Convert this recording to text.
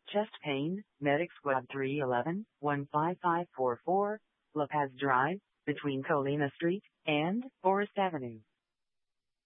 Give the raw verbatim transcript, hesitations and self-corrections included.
Chest pain, Medic Squad three one one, one five five four four, La Paz Drive, between Colina Street and Forest Avenue.